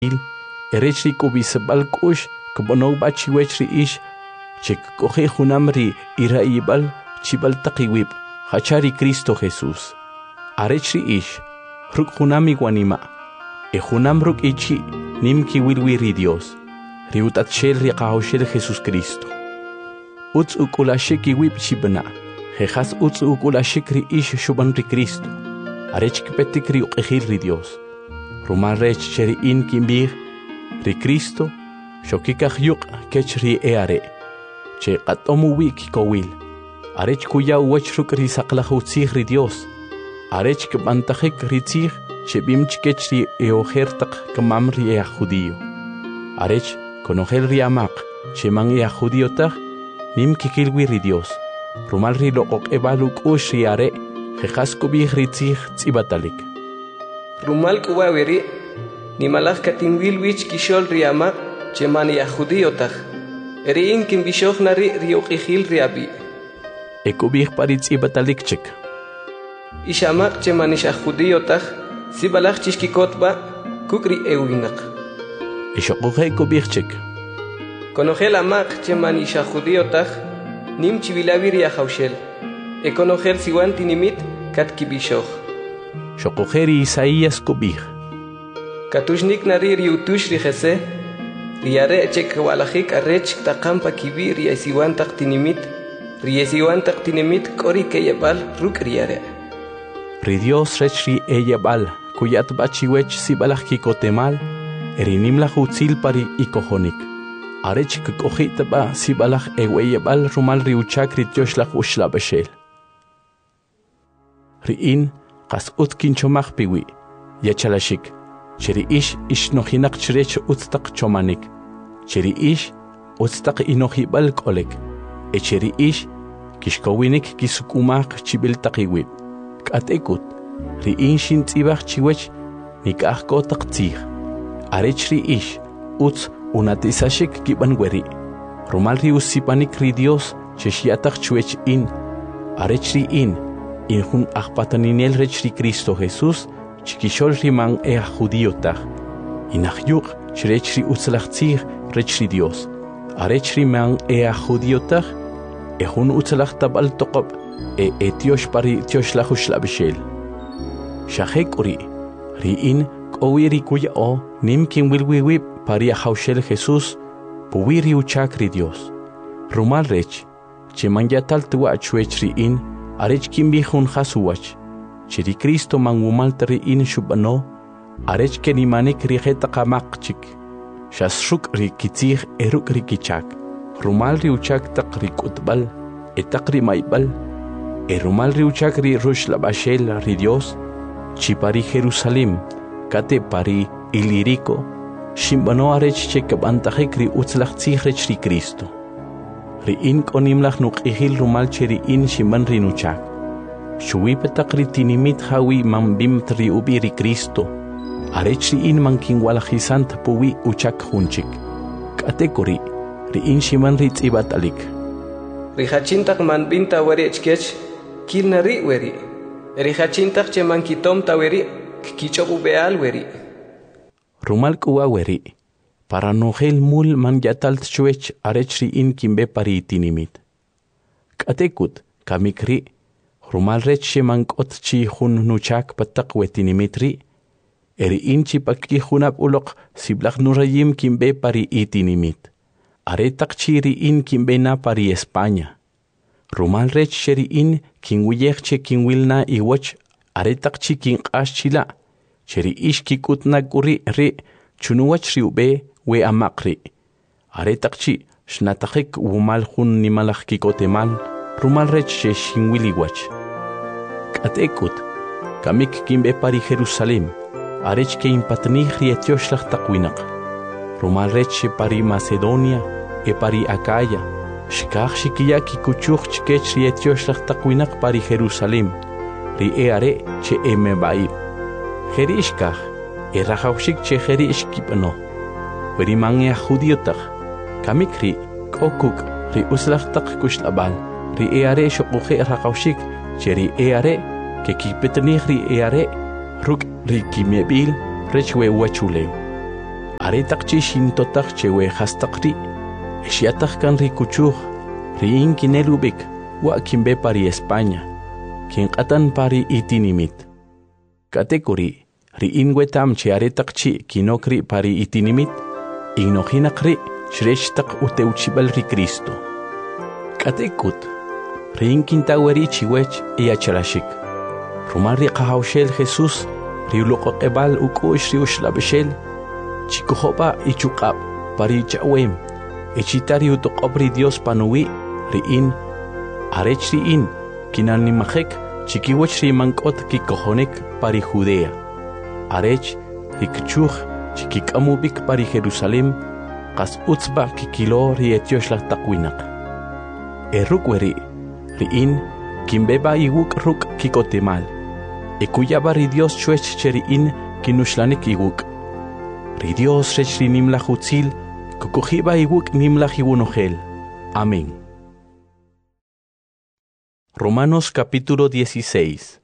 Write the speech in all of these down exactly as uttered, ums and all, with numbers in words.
erechri kubisabal kush kubonog bachi wechri ish chek kohe hunamri iraibal chibal takiwip hachari Cristo Jesús arechri ish ruk hunami guanima e hunam ruk ichi nimki wilwiri Dios riutat shel riqahoshel Jesús Cristo uts ukulashiki wip chibna jejas uts ukulashikri ish shubanri Cristo arech petikri uqihil Dios rumal rech cheri in kimbir ri Cristo shokikah yuk kechri eare che qatomu wiki kowil arech kuya wachruk ri saqlahutzih ri Dios arech kbantajik ri tzih che bimchkechri eohertaq kamamri ea judío arech konogel ri amaq che man ea judío tag nim kikilwi ri Dios rumal ri loqoq ebaluk ushri are jejas kubih ri tzih tzibatalik rumal kuwawiri ni malach katinwil wich kishol riama chemani ya judío tag eri in kin bishokh nari riuqihil riabi ekubih paritz ibatalik chek ishamaq chemani sha judío tag sibalach chishkikotba kukri ewinaq ishoqohe ekubih chek konogel amaq chemani sha judío tag nim chivilawir ya haushel ekonogel siwanti nimit katki bishokh shoqoheri Isaías kubih Katushnik nari riutush rijese, riare chek walajik arrech taqampa kibi riesiwan taqtinimit, riesiwan taqtinimit kori keyabal ruk riare. Ri Dios rech ri eyabal, kuyat bachiwech sibalaj kikotemal, erinim la hutzil pari ikohonik. Arech kukojit ba sibalaj eweyabal rumal riuchak rityosh la ushla beshel. Riin, qas utkin chomach piwi, yachalashik. Cheri ish ish nohinak chrech utstaq chomanik. Cheri ish utstaq inohibal kolek. E cheri ish kishkowinik kisukumaq chibil taqiwib. Katekut ri in shin tzibaq chiwech nikah ko taqtzih. Arech ri ish uts unatisashik kibanweri. Rumal ri usipanik ri Dios cheshiataq chwech in. Arech ri in in hun aqpataninel rech ri Cristo Jesús chikishol riman ea judío tag inahyuk chrechri utzlachtzir rechri Dios arechri man ea judío tag e hun utzlach tabal toqob e etiosh pari etiosh lahush labishel shahek uri ri in kowiri kuya o nim kin wilwiwi pari haushel Jesús puwiri uchakri Dios rumal rech cheman yatal tuwa chwechri in arech kin bihun hasuwach Chiri Cristo mangumal tari in shubano, arech ke nimanik rijeta kamakchik, shasruk rikitzih eruk rikichak, rumal riuchak tak rikutbal, etak rimaibal, erumal riuchak ri rush labashel ri Dios, chipari Jerusalem, kate pari ilirico, shimbano arech chekabantajek ri utzlachtzih rech ri Cristo. Ri in konimlach nuk ihil rumal chiri in shimban rinuchak. Shui petakri tinimit hawi mambim tri ubiri Cristo. Arechri in mankin walajisant puwi uchak hunchik. Katekuri, ri in shiman ritz ibatalik. Rihachintak man binta weri echkech, kilnari weri. Rihachintak che man kitom taweri, kichobu beal weri. Rumal kuwa weri. Para nogel mul man yatalt chwech arechri in kimbe pari tinimit. Katekut, kamikri. Rumal rech mankot chi hun nuchak patak wetinimitri, eri inchi pakki hunap ulok siblak nurayim kimbe pari itinimit. Aretak chiri in kimbe na pari España. Rumal rech sheri in kinwiyekche kinwilna iwach aretak chi kinqash chila, cheri ish kikutna guri ri chunuwach riube we amakri. Aretak chi shnatakik wumal hun nimalak kikotemal, rumal rech she shinwiliwach. Katekut, kamik kimbe pari Jerusalem, arech ke impatnih rietiosh lach takwinak. Rumal rech pari Macedonia, e pari Acaya, shkach shikia kikuchuch chkech rietiosh lach takwinak pari Jerusalem, ri eare che emebai. Heri ishkach, e rachaushik che heri ishkipano. Veri mangia judiotach, kamik ri, kokuk, ri uslach tak kushlabal, ri eare shokuche rachaushik, Cheri eare, que kipetnihri eare, ruk rikimebil, rechwe wachuleu. aretak chi shintotak chewe hastakri, eshiatak kan rikuchuj, riin kinelubik, wa kimbe pari España, kin qatan pari itinimit. Katekuri, riin wetam che aretak chi kinokri pari itinimit, ignohinakri, shreshtak uteuchibal ri Cristo. Katekut, riin kintaweri chiwech iacharashik. Rumari qahawshel Jesús, riuluqo qebal ukush riushlabeshel, chikuhopa ichukab, pari chawem, echitari utoqobri Dios panuwi, riin, arech riin, kinanimajek, chikiwech rimankot kikohonek pari Judea. Arech, rikchuj, chikikamubik pari Jerusalem, qas utzba kikilo rietioshla takwinak. Erukweri, riin, kimbeba iwuk ruk kikotemal. Ekuyaba ri Dios chuech cheriin kinushlanik iwuk. Ri Dios rech ri nimlaj utzil, kukujiba iwuk nimlaj iwunojel. Amén. Romanos capítulo dieciséis.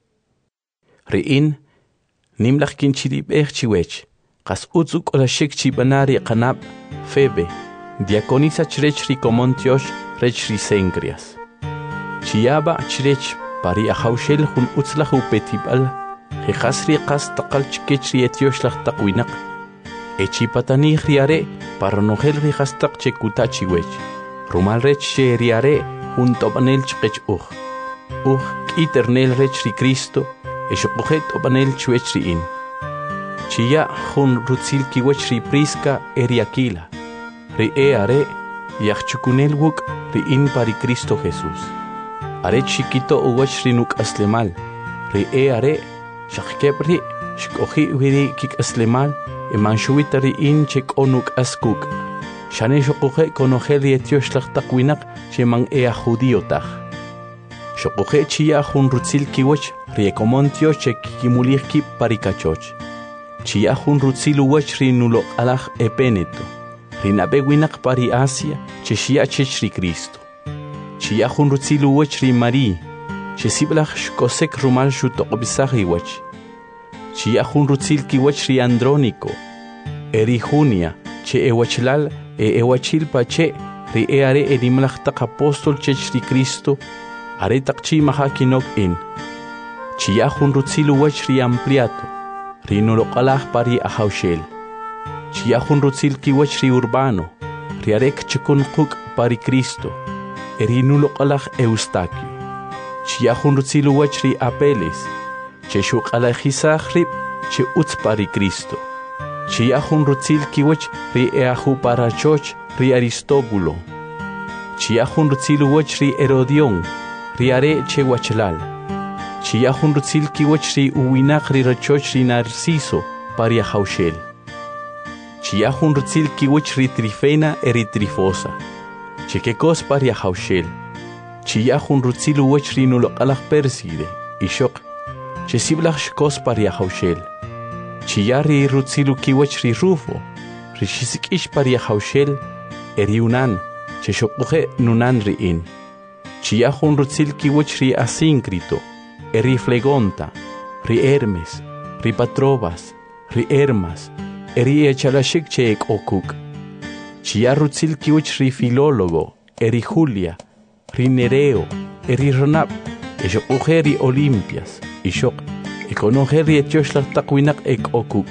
Riin, nimlaj kinchiribej chiwech, qas utzuk olashik chibanari qanab, Febe, diaconisa chrech ri komontiosh rech ri Cencreas. Chiyaba chrech pari ahawshel hun utzlaj upetibal, jejasri qas taqal chikech ri etioshlag taqwinak, echipatani riare paronojel ri hastaq chekuta chiwech, rumal rech che riare hun topanel chkech uj, uj kiternel rech ri Cristo, eshokojet topanel chwech ri in. Chiya hun rutzil kiwech ri Prisca eri Aquila, ri e are, yachchukunel wuk ri in pari Cristo Jesús. Are chiquito uwach rinuk aslemal, ri e are, shakebri, shkohi wiri kik aslemal, emanchuita ri in chek onuk askuk. Shane shokohe konohe ri etioshlag takwinak, sheman ea judiotaj. Shokohe chia hun rutzil kiwach, ri ekomontio chek kimulir kip parikachoch. Chia hun rutzil uwach ri nulok alaj epeneto, ri nabewinak pari Asia, cheshia chech ri Cristo. Chia hun rutzilu wach ri Mari, che siblach shkosek rumal shutoqbisach iwach. Chia hun rutzil ki wach ri Andrónico, eri Junia, che ewachlal e ewachil pache, ri eare erimlach tak apostol chech ri Cristo, are takchi maha kinok in. Chia hun rutzilu wach ri Ampliato, ri noloqalach pari ahawshel. Chia hun rutzil ki wach ri Urbano, ri arek chikun quk pari Cristo, eri nuloqalaj Eustaquio. Chia hun rutzilu wach ri Apeles, che shuqalajisaj rib, che utz pari Cristo. Chia hun rutzil kiwach ri eahu parachoch ri Aristóbulo. Chia hun rutzilu wach ri Herodión, ri are che wachlal. Chia hun rutzil kiwach ri uwinaq ri rachoch ri Narciso pari ahawshel. Chia hun rutzil kiwach ri Trifena eri Trifosa. Chekekos pari ahawshel. Chia hun rutzilu wach ri nuloqalaj Perside, ishok. Chesiblaj shkos pari ahawshel. Chia ri rutzilu kiwach ri Rufo, ri shisikish pari ahawshel, eri unan, cheshokuje nunan ri in. Chia hun rutzil kiwach ri Asíncrito, eri Flegonta, ri Hermes, ri Patrobas, ri Hermas, eri echalashik che ek okuk. Chia rutzil kiwach ri Filólogo, eri Julia, ri Nereo, eri Ronab, eshok ri Olimpias, ishok, ekonoje ri etioshlag takwinak ek okuk.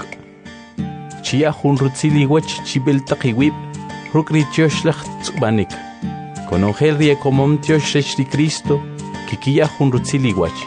Chia hun rutzil iwach chibel takiwib, ruk ri etioshlag tzubanik. Konoje ri ekomomtiosh rech ri Cristo, kikia hun rutzil iwach.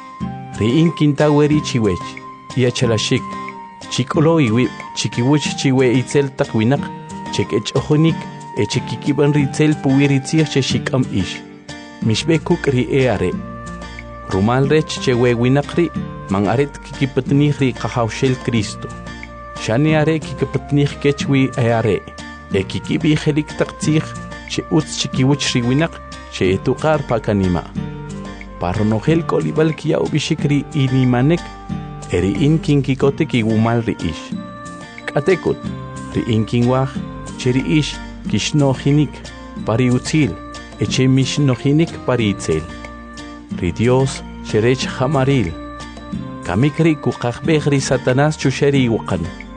Ri in kintaweri chiwech, iachalashik, chikolo iwib, chikiwach chiwe itzel takwinak, chek ech ojonik, echekikiban ritzel puwiritzir cheshikam ish. Mishbekuk ri eare. Rumal rech chewe winakri, man aret kikipatnih ri kahawshel Cristo. Shani are kikipatnih kechwi eare. E kikibi helik taktzih, che utz chikiwich ri winak, che etukar pakanima. Paronogel kolibal kia ubishikri inimanek, eri in kinkikote kigumal ri ish. Katekut, ri in kingwaj, cheri ish, kishnohinik, pari utzil, eche mishnohinik pari itzel. Ri Dios, cherech hamaril, kamikri kukakbegri Satanás chusheri iwakan.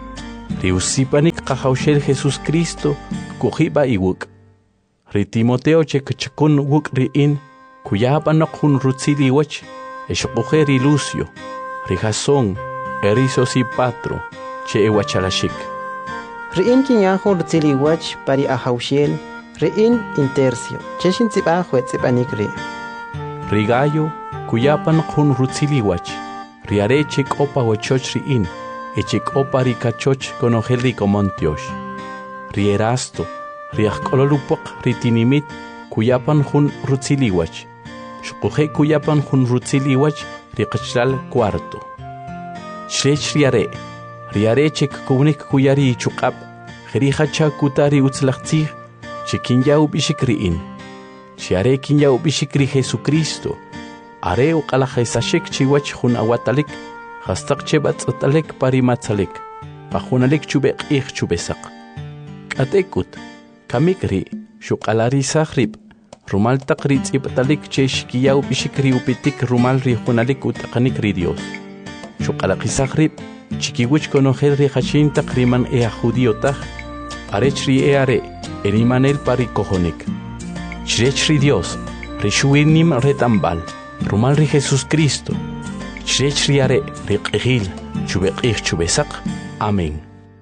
ri usipanik qahawshel Jesus Cristo kujiba iwuk. Ri Timoteo che kachakun wuk ri in kuyapanok hun rutzili wach eshukuhe ri Lucio, ri Jason, erizo si patro, che ewachalashik. Riin kinyahun rutzili wach pari ahawshel, riin intercio, cheshin tsipa huet tsipanik ri. Ri Gayo kuyapanok hun rutzili wach, ri areche opa wachoch ri in, echik opa ri kachoch konogel ri komontiosh. Ri Erasto, ri achkololupok ri tinimit kuyapan hun rutzili wach. Shukuhe kuyapan hun rutzili wach ri kachlal cuarto. Shrech riare, riare chek kunik kuyari chukap, jerihacha kutari utzlachtzig, chekinya ubishikri in. Shiare kinya ubishikri Jesucristo, are uqalajesashek chiwach hun awatalik, hastak chebat atalek parimatzalek, pahunalik chubek ich chubesak. Katekut, kamikri, shukalari sahrib, rumal takrit ipatalik cheshkiya ubishikri upitik rumal ri hunalik utakanik ri Dios. Shukalakisakhrib, chikiwich konogel ri hachin takriman ea judío taj, arech ri eare, erimanel parikohonik. Shrech ri Dios, rishuinim retambal, rumal ri Jesus Cristo, shrech ri are, ri qihil, chubekih chubesak, amén.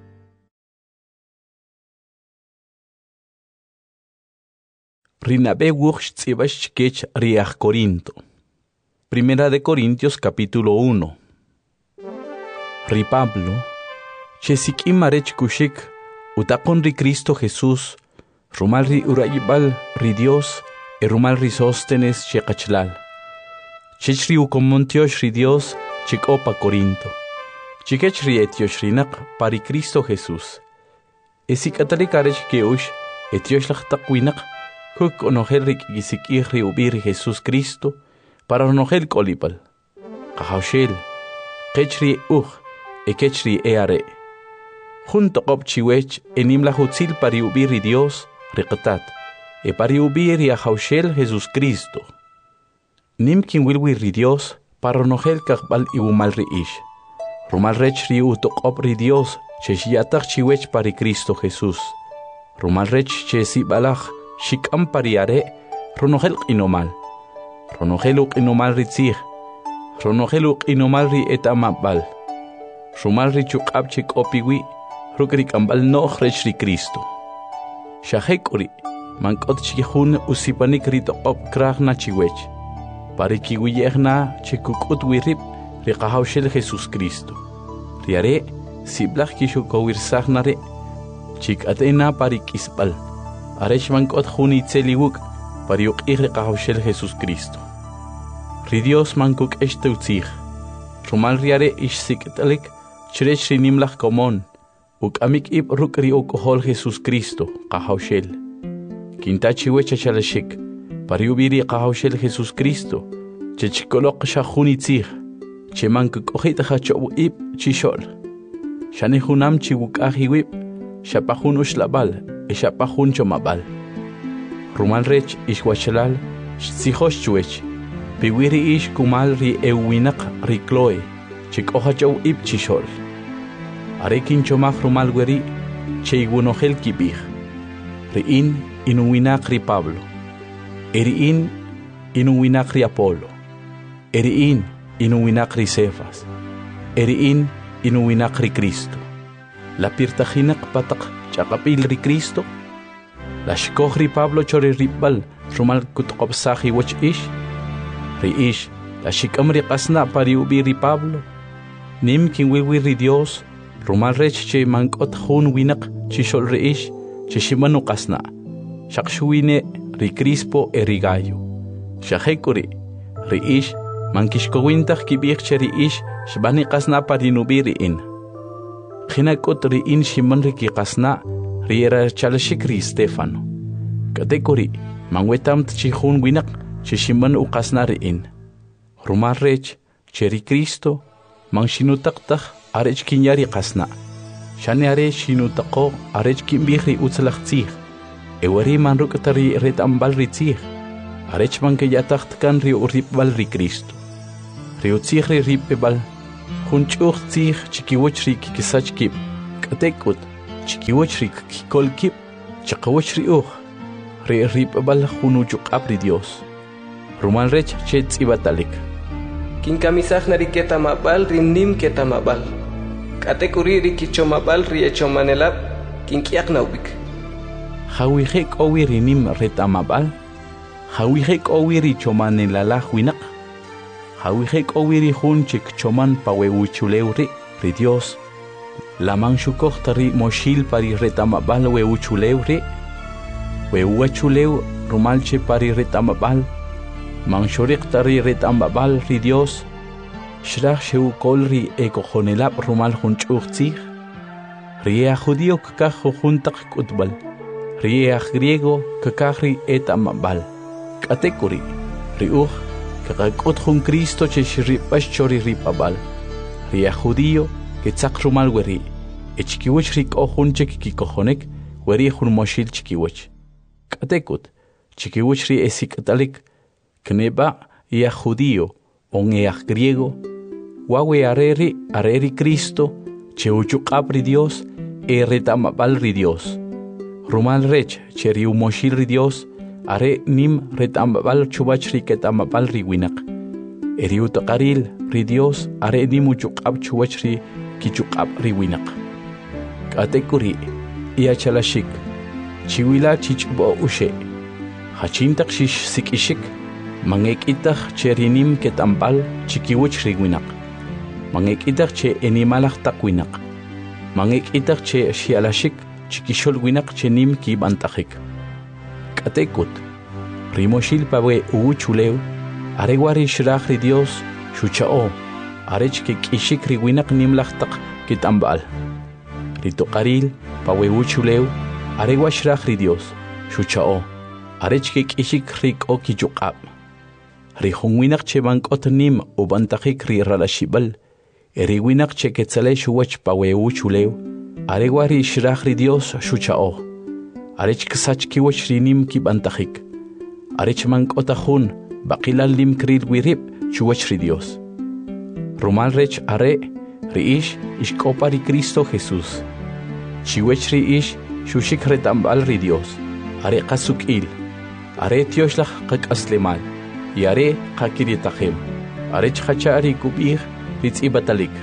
Rinabe wuch tzibash kech riach Corinto. Primera de Corintios capítulo uno. Ri Pablo, chesik imarech kushik, utakon ri Cristo Jesús, rumal ri urayibal ri Dios, e rumal ri Sóstenes chekachlal. Chech ri ukomontiosh ri Dios, chek opa Corinto. Chikech ri etiosh rinak pari Cristo Jesús. Esik atalikarech keush, etiosh lachtakwinak, huk onogel ri kisik ri ubir Jesús Cristo, para onogel kolipal. Kahawshel, kech ri uch, ekechri eare. Junto op chiwech enim la hutzil pari ubiri Dios, reqatat, e pari ubiri a Jaushel Jesus Cristo. Nim kin wilwi ri Dios, para nogel kakbal iwumal ri ish. Rumal rech ri utok op ri Dios, cheshiatak chiwech pari Cristo Jesus. Rumal rech chesi balach, shikam pari are, ronogel inomal. Ronogeluk inomal ri tzig. Ronogeluk inomal ri etamabal. Rumal ri chukab chik opiwi, rukrik ambal noch rech ri Cristo. Shahekuri, mankot chikihun usipanik rito op krach na chiwech. Parikiwiyehna chikukut wirip, ri kahawshel Jesus Cristo. Riare, siblach kishukowir re, chik atena parikisbal. Arech mankot huni tseliwuk, pariuk iri kahawshel Jesus Cristo. Ri Dios mankuk eshteutzig. Rumal riare ish sikitalik, Chrech rinimlach komon, uk amik ib rukri okohol Jesus Cristo, kahawshel. Kintachi wecha chalashik, pariubiri kahawshel Jesus Cristo, chechikolok shahuni tzig, chemank kohit hachobu ib chishol. Shanihunam chiwuk ahiwib, shapahun ushlabal, e shapahun chomabal. Rumal rech ish wachalal, shzihosh chuech, piwiri ish kumal ri ewinak ri Chloe, chik ohachow ib chishol. Arekin chomach rumal weri, che igunohel kibich. Riin inuwinak ri Pablo. Eriin inuwinak ri Apolo. Eriin inuwinak ri Cefas. Eriin inuwinak ri Cristo. La pirtajinak patak chakapil ri Cristo. La shkoh ri Pablo chori ribal rumal kutkopsahi wach ish. Ri ish la shikam ri kasna pari ubi ri Pablo. Nim kin wiwi ri Dios. Rumal rech che mankot hun winak chishol reish che shimanu kasna. Shakshuine ri Crispo e ri Gayo. Shahekuri reish mankishkowintach kibich che reish shbani kasna parinubiri in. Khinakot ri in shiman ri ki kasna ri era chalashik ri Stefano. Katekuri mangwetam chi hun winak che shiman u kasna ri in. Rumal rech che ri Cristo mang shinutaktak arech kinyari kasna. Shani are shinutako arech kimbihri utzlachtzig. Ewari man rukatari ret ambal ritzig. Arech man kayataktkan ri uripbal ri Cristo. Ri utzig ri ripebal. Hunchuch tzig chikiwach ri kikisach kip. Katekut, chikiwach rik kikolkip, chakawach riuch, re ripabal hunuchuk apri Dios. Rumal rech chet ibatalik. Kinkamisaj nariketa mabal rimnim keta mabal. Katekuri rikicho mabal riecho manelab, kinkiak naubik. Hawihek owi rinim retamabal, hawihek owi richo manelala huinak, hawihek owi rihunchik choman paweuchuleuri ri Dios. Lamang shukok tari moshil pari retamabal weuchuleuri, weuachuleu rumalche pari retamabal, mangshorik tari retamabal ri Dios, shrach sheu kolri ekojonelab rumal hunchuchtzig, ria judío kakajo juntak kutbal, ria griego kakahri etamabal, katekuri, riuch kakakot hun Cristo cheshripash chori ripabal, ria judío ketzak rumal weri, echkiwich rik ohun chekikikojonek, weri hun moshil chikiwich. Katekut, chikiwich ri esikatalik, kneba ia judío, on ea griego, wawe areri, areri Cristo, cheuchukapri Dios, e retamabal ri Dios. Rumal rech, cheriu moshil ri Dios, are nim retamabal chubach ri ketamabal ri winak. Eriu takaril ri Dios, are nimuchukap chubach ri kichukap ri winak. Katekuri, ia chalashik, chiwila chichbo ushe, hachintak shish sikishik, mangek itach cherinim ketambal chikiwich ri winak. Mangek itach che enimalach takwinak. Mangek itach che shialashik chikishol winak che nim kibantachik. Katekut, rimoshil pawe uuchuleu, aregwari shrach ri Dios, shuchao, arech ke kishik ri winak nimlachtak kitambal. Ritokaril, pawe uuchuleu, aregwa shrach ri Dios, shuchao, arech ke kishik rik o kichukab. Rihun winak che bankot nim ubantachik ri ralashibal, eri winak che ketzale shuwach pawe uuchuleu, aregwari shrach ri Dios, shuchao. Arech ksach kiwach rinim kibantachik. Arech mankotahun, bakilal lim kril wirip, chuwach ri Dios. Rumal rech are, riish, ishkopa ri Cristo Jesús. Chiwech riish, shushik retambal ri Dios. Are kasukil. Are tioshlach kak aslemal. Y are kakirietachem. Arech hachari kubir, ritz ibatalik.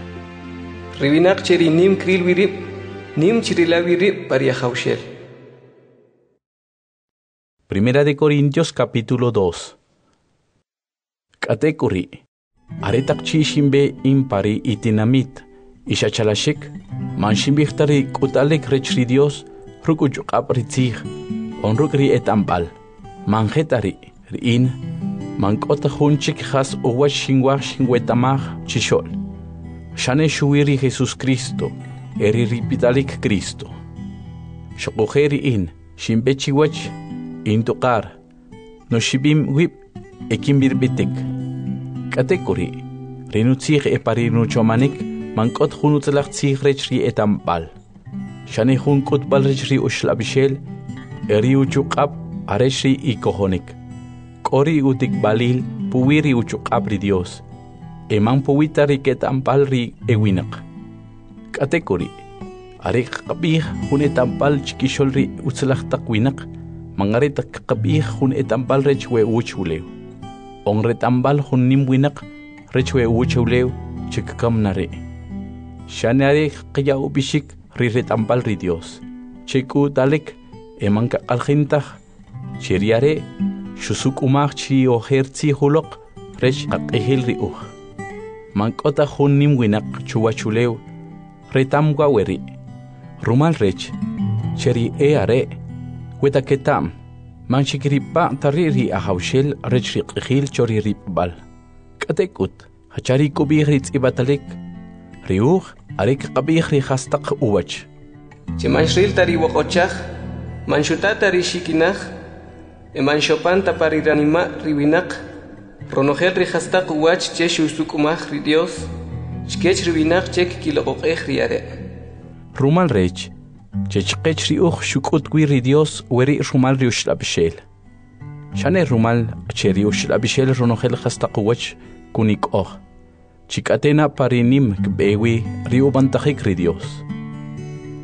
Ribinak cheri nim kril wirip, nim chirila wirip pariahaushel. Primera de Corintios capítulo dos. Katekuri, aretak chishimbe impari itinamit, ishachalashik, manshimbichtari kutalek rechri Dios, rukuchukap ritzig, onrukri etambal, manjetari, rin, mankota hunchik has uwash shingwach shingwetamach chishol. Shane shuiri Jesus Cristo, eri ripitalik Cristo. Shokujeri in, shimbechiwach, Intukar, no shibim wip, ekimbir bitik. Katekuri, renutzig e parinu chomanik, mankot hunutzlach zig rechri etambal. Shane hun kutbal rechri ushlabishel, eri uchukap, areshri i kohonik. Kori utik balil, puwiri uchukap ri Dios. Eman puwita riketambal ri ewinak. Katekuri, arik kabih hun etambal chikishol ri utzlach takwinak. Mangarit kakabih hun etambal rechwe uchuleu. On retambal hun nimwinak rechwe uchuleu chikakam nare. Shanare kaya ubishik ri retambal ri Dios. Chiku dalek emanka algintach. Chiriare shusuk umach chi oherzi hulok rech kakehil ri uh. Mankota hun nimwinak chuachuleu retamgwa weri. Rumal rech cheri e are. Weta ketam, manchikripa tariri ahaushel rechri qihil chori ripbal. Katekut, hachari kubihritz ibatalik. Riuch, arik qabihri hastak uwach. Chimanshril tari wakochach, manshuta tari shikinach, emanshopanta pariranima ribinak, ronogel rihastak uwach cheshu sukumach ri Dios, chkech ribinak chek kilogokech riare. Rumal rech, chechqech riuch shukut ri Dios weri rumal riushlabishel. Shane rumal cheriushlabishel ronogel hastaqwach kunik oh. Chikatena parinim kbewi riubantahik ri Dios.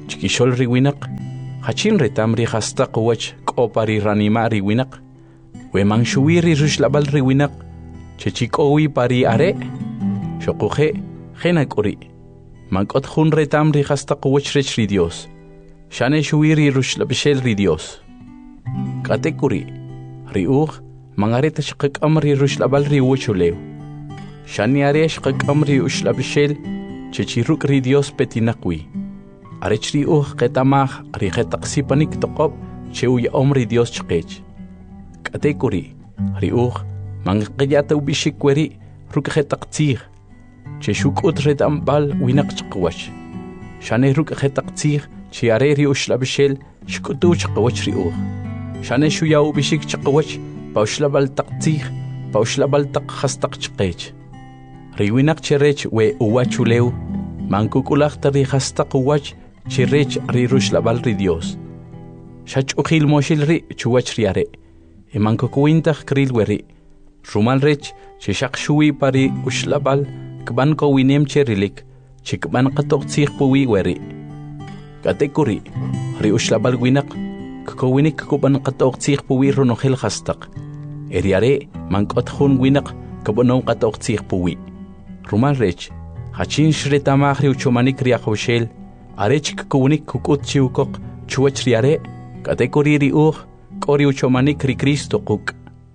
chikishol riwinak, hachin retam ri hasta quwach kopari ranima riwinak, weman shuwiri rushlabal riwinak, chechikowi pari are, shokuhe, henakuri, mankot hun retam ri hasta quwach rech ri Dios, shane shuwiri rushlabishel ri Dios, katekuri, riuch, mangareta shkik amri rushlabal ri wuchuleo, shani are shkik amri ushlabishel, chechiruk ri Dios petinakwi. Arechri uh ketamah ri ketaqsipanik toqob cheu ya omri Dios chqech. Katekuri ri uh mangqiyata ubishikweri ruk ketaqtsig. Cheshuk utret ambal winak chqwach. Shane ruk ketaqtsig chiare ri ushlabshel shkutu chqwach ri uh. Shane shu ya ubishik chqwach pauslabal taqtsig pauslabal taq khastaq chqech. Ri winak cherech we uwachuleu mankukulaq tari khastaq uwach chirech ri rushlabal ri Dios. Shach ukhil moshil ri chuwach riare. Emanko kuintach kril weri. Rumal rech chishak shui pari ushlabal kban ko winem cherilik chikban qatok tsig puwi weri. Katekuri ri ushlabal winak ko winik kuban qatok tsig puwi runokhil khastaq. Eriare mankot khun winak kubonon qatok tsig puwi. Rumal rech hachin shretamah ri uchomanik ri akhwshel arech kunik kukut chiukok chuwach riare katekuri ri uh kori uchomanik ri Cristo kuk.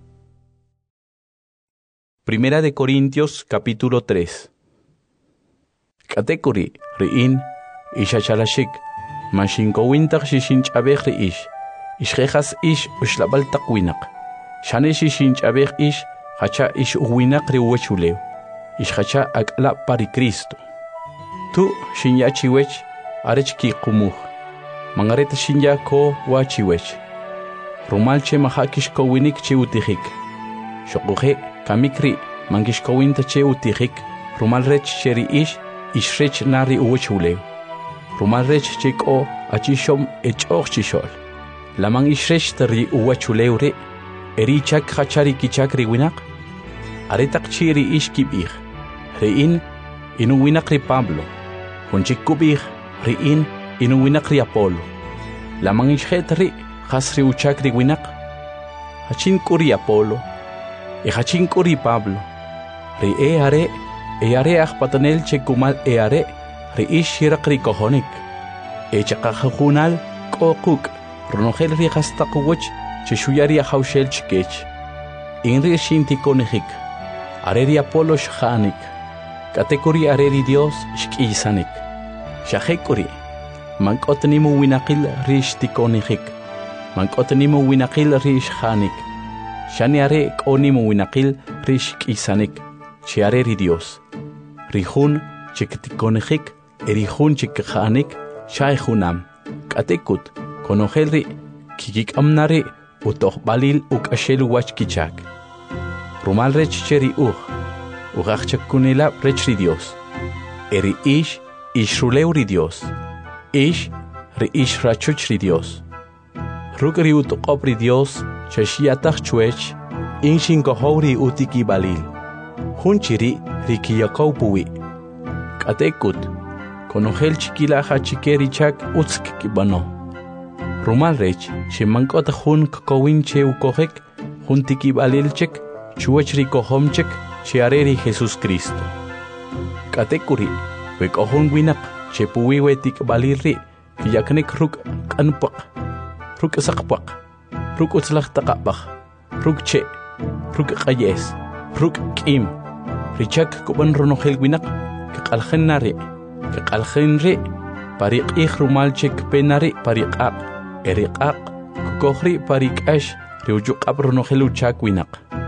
Primera de Corintios capítulo tres. Katekuri ri in ishachalashik mashinko wintaq shishinch abech ri ish ishkhas ish ushlabal taqwinak shane shishinch abech ish hacha ish uwinak ri uwachuleo ishkhacha akla pari Cristo. Tu shinya chiwech arech ki qumuh. Mangareta shinya ko wa chiwech. Rumal che mahakish ko winik che utihik. Shokuhe kamikri mangish ko winta che utihik. Rumal rech cheri ish ishrech nari uwechuleu. Rumal rech che ko achishom echoch chishol. Lamang ishrech tari uwechuleu re. Eri chak khachari kichak ri winak. Aretak chiri ish kibih. Rein inu winak ri Pablo, hunchik kubih rein inu winak ri Apolo. Lamang ishhet ri khas ri uchak ri winak. Hachin kuri Apolo, e hachin kuri Pablo. Ri e are, e are akhpatanel chekumal e are, ri ish hirak ri kohonik. E chakakhakunal kokuk, runohel ri khastaqwach cheshuyari ahawshel chikech. Inri shinti konihik, are ri Apolo shkhanik. Katekuri areri Dios shkisanik. Shahekuri mankotnimu winakil rish tikonihik. Mankotnimu winakil rish khanik. Shani are konimu winakil rish kisanik. Chiareri Dios. Rihun chiktikonihik erihun chikkhanik shayhunam. Katekut konohelri kikik amnari utoh balil uk ashelu wach kichak. Rumal rech cheri uh. Ugachak kunela rechri Dios. Eri ish ishruleu ri Dios. Ish ri ish rachuch ri Dios. Rugri utoqop ri Dios chashiatach chuech inshin kohori utiki balil. Hunchiri ri kiyakau puwi. Katekut konohel chikila hachikeri chak utsk kibano. Rumal rech shimankot hun kokowin che ukohek huntiki balil chek chuech ri kohomchek Chiareri Jesus Cristo. Katekuri, wek ohun winak, chepuwi wetik baliri, yaknik ruk kanpak, ruk sakpak, ruk utslak takapak, ruk che, ruk kayes, ruk kim, richak kuban ronohel winak, kakalhen nari, kakalhen ri, parik ich rumal chek penari parikak, erikak, kukohri parik ash, riujuk ab ronohelu chak winak.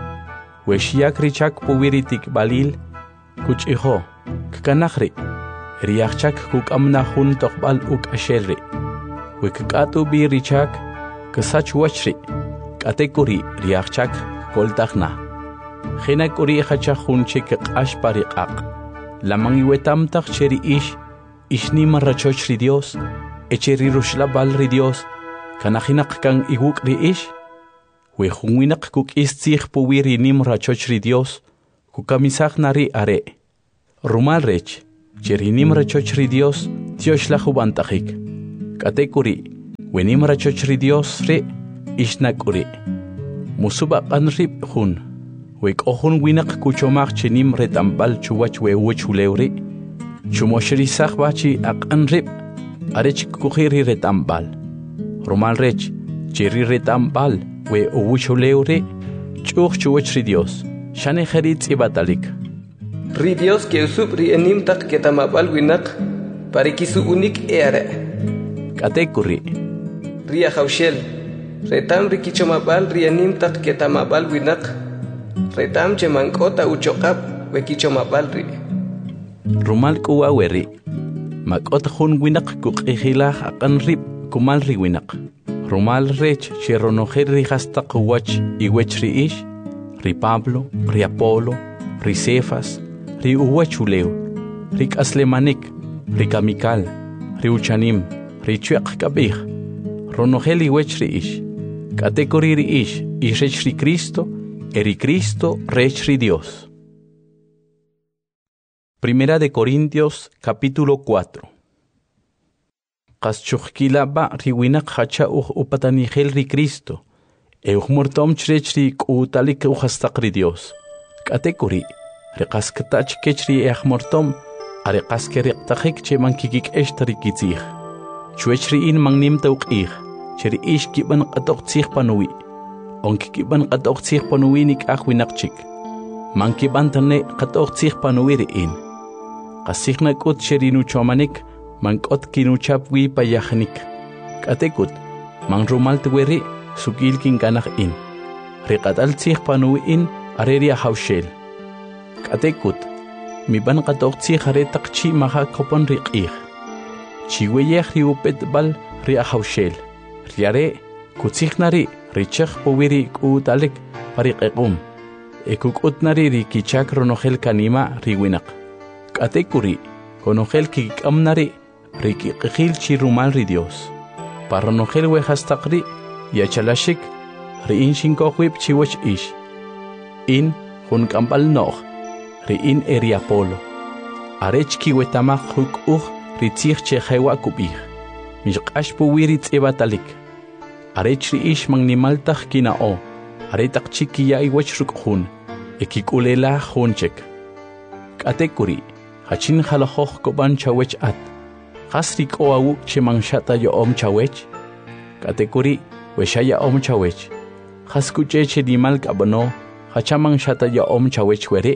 Weshiak richak puwiritik balil kuch iho kkanakri riachak kuk amna hun tokbal uk ashelri wekatu bi richak ksach wachri katekuri riachak koltakna khinakuri khacha hun chik qash pariqaq lamang wetam tak cheri ish ishni marrachoch ri Dios echeri rushla bal ri Dios kanahinak kan iguk ri ish we hunwinak kuk istzig puwiri nim rachoch ri Dios kukamisag nari are rumal rech cheri nim rachoch ri Dios Dios la hubantajik Katekuri, wenim rachochri Dios re, ishnakuri. Musuba anrip hun. Wek ohun winak kuchomak chenim retambal chuwach we wuchuleuri. Chumoshri sahbachi ak anrip. Arech kuhiri retambal. Romal rech, chiri retambal we wuchuleuri. Chuch chuwachri Dios. Shane herit ibatalik. Ri Dios que usub ri enim tak ketamabal winak. Parikisu unik eare. Katekuri. Ria haushel. Retam rikichomabal rianim tak ketamabal winak. Retam chemankota uchokap wekichomabal ri. Rumal kuwaweri. Makot hun winak kukihila akan rip kumal ri winak. Rumal rech cheronojer ri hasta kuwach iwech ri ish. Ri Pablo, ri Apolo, ri Cefas, ri uwachuleu, ri aslemanik, ri kamikal, ri uchanim, ri chuak kabih. Ronogeli wech ri ish. Katekori ri ish, ishech ri Cristo, eri Cristo rech ri Dios. Primera de Corintios, capítulo cuatro. Qaschuchkilaba ri winak hacha uj upatanigel ri Cristo. Euch mortom chrechri utalik uhastaqri Dios. Katekori, reqaskatach kechri each mortom, are qaskeri tachik che mankikik eshtari kitzich. Chwechri in mangnim tauqich, cheri ish kiban qatoqtzich panui. Onk kiban qatoqtzich panui nik achwinakchik. Mankiban tane qatoqtzich panui in. Qasikhna kut cheri nuchomanik, mankot kinuchapwi payahnik. Katekut, mangrumal tweri, sugil kin ganach in. Riqatal tsih panu in areria haushel. Katekut, mi ban qatok tsih are takchi maha kopon riqih. Chiweyeh riupet bal ria haushel. Riare, kutsihnari, richach powiri kutalek pariqequm. Ekukutnari rikichak ronohel kanima riwinak. Katekuri, konohel kikamnari, rikiqil chirumal ri Dios. Paronohel wehastaqri, Yachalashik, Riin Shinkohuip Chiwach Ish. In Hun Kampal Nog, Riin Eriapolo. Arech Kiwetamach Huk Uch, Ritzich Chehewa Kubich. Mishkash Puwirit Ebatalik. Arech Riish Magnimaltach Kinao, Aretak Chikia Iwachruk Hun, Ekikulela Hunchek. Katekuri, Hachin Halahoch Koban Chawech At. Hasrik Oawuk Chemangshata Yoom Chawech. Katekuri, Weshaya om chawech. Haskucheche di mal kabano, hachamang shata ya om chawech were.